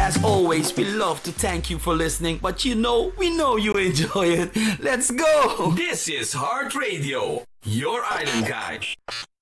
As always, we love to thank you for listening, but we know you enjoy it. Let's go! This is Heart Radio, your island guide.